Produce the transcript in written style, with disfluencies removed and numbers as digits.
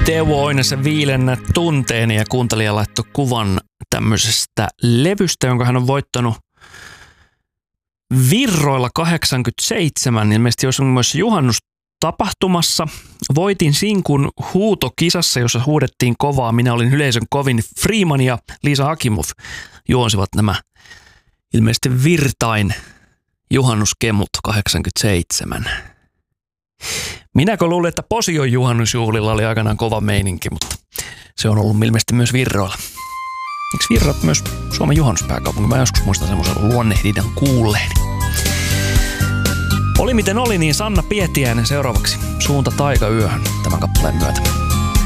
Teuvo Oinäsen Viilennät tunteeni ja kuuntelija laittoi kuvan tämmöisestä levystä, jonka hän on voittanut Virroilla 87, ilmeisesti olisi myös juhannustapahtumassa. Voitin sinkun huutokisassa, jossa huudettiin kovaa. Minä olin yleisön kovin. Freeman ja Liisa Akimov juonsivat nämä ilmeisesti Virtain juhannuskemut 87. Minäkö luulin, että Posion juhannusjuhlilla oli aikanaan kova meininki, mutta se on ollut ilmeisesti myös Virroilla. Eikö Virrat myös Suomen juhannuspääkaupunki? Mä joskus muistan semmoisen luonnehdidan kuulleeni. Oli miten oli, niin Sanna Pietiäinen seuraavaksi Suunta taikayöhön tämän kappaleen myötä.